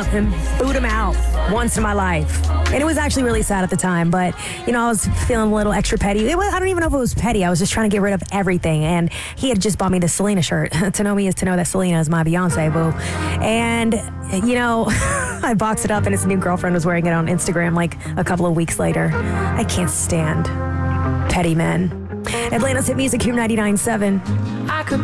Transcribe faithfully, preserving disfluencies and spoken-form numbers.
up and boot him out once in my life. And it was actually really sad at the time, but, you know, I was feeling a little extra petty. It was, I don't even know if it was petty. I was just trying to get rid of everything. And he had just bought me the Selena shirt. To know me is to know that Selena is my Beyonce, boo. And, you know, I boxed it up and his new girlfriend was wearing it on Instagram like a couple of weeks later. I can't stand petty men. Atlanta's Hit Music, Q ninety-nine point seven. I could